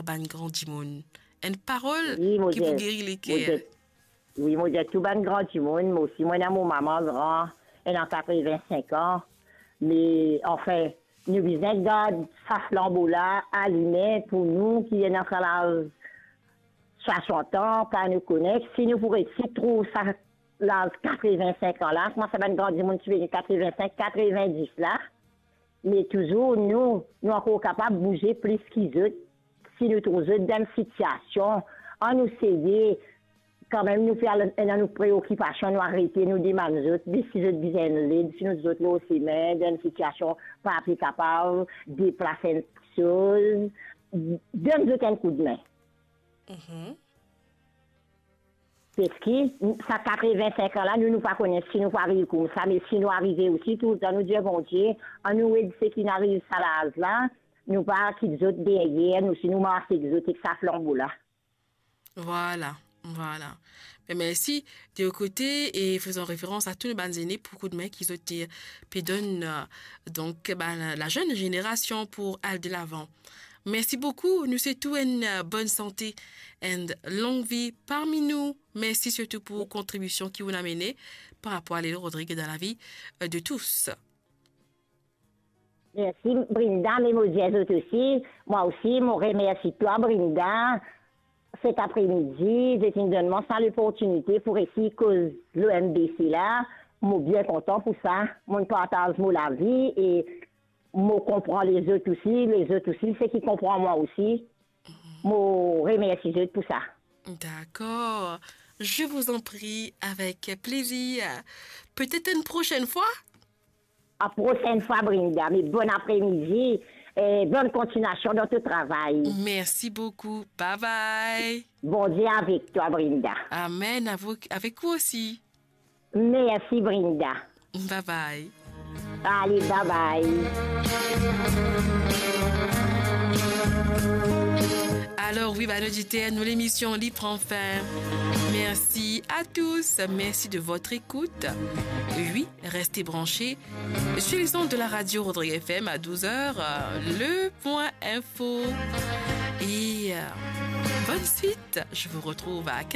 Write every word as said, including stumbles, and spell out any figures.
ban grand dimon. Une parole Oui, moi, qui vous j'ai- guérit les moi, cœurs. j'ai- Oui, moi, j'ai tout ban grand du monde. Moi aussi, moi, j'ai mon maman grand. Elle a quatre-vingt-cinq ans. Mais, enfin, nous besoin de garder sa flambeau-là allumée pour nous qui est dans l'âge soixante ans, pas nous connaître. Si nous pourrions aussi trouver ça, l'âge quatre-vingt-cinq ans là, moi, ça va être grand du monde qui est quatre-vingt-cinq, quatre-vingt-dix là. Mais toujours, nous, nous encore capables de bouger plus qu'ils autres. Si nous trouvons dans une situation, on nous céder, quand même, nous faire dans nos préoccupations, nous arrêter, nous demander nous autres, si nous autres besoin de l'aide, si nous autres, nous aussi, mais dans une situation pas plus capable, de déplacer une chose, donne-nous un coup de main. Mhm. Parce que, ça quatre-vingt-cinq ans là, nous ne pas connaître si nous pas arriver comme ça, mais si nous arrivons aussi, tout le temps, nous disons, bon Dieu, on nous aide ceux qui n'arrivent pas à l'âge là, nous pas qu'ils autres derrière, nous, si nous marchons les autres, et que ça flambeau là. Voilà, voilà. Mais merci de l'autre côté et faisant référence à tous les bandes aînés pour coup de main qui ont été puis donnent euh, donc ben, la, la jeune génération pour aller de l'avant. Merci beaucoup. Nous souhaitons une euh, bonne santé et une longue vie parmi nous. Merci surtout pour la contribution qui vous a menée par rapport à Lélo Rodrigue dans la vie euh, de tous. Merci, Brinda, mais moi, je dis aussi, moi aussi, je remercie toi, Brinda. Cet après-midi, je te donne ça l'opportunité pour essayer cause l'O M B C là. Je suis bien content pour ça. Mon partage mon la vie et je comprends les autres aussi, les autres aussi, ceux qui comprennent moi aussi. Je remercie les autres pour ça. D'accord. Je vous en prie avec plaisir. Peut-être une prochaine fois? À la prochaine fois, Brinda. Mais bon après-midi et bonne continuation dans ton travail. Merci beaucoup. Bye bye. Bon Dieu avec toi, Brinda. Amen. Avec, avec vous aussi. Merci, Brinda. Bye bye. Allez, bye bye. Alors oui, bah, nous l'émission Libre prend fin. Merci à tous. Merci de votre écoute. Oui, restez branchés sur les ondes de la radio Rodrigue F M à douze heures, le point info. Et euh, bonne suite. Je vous retrouve à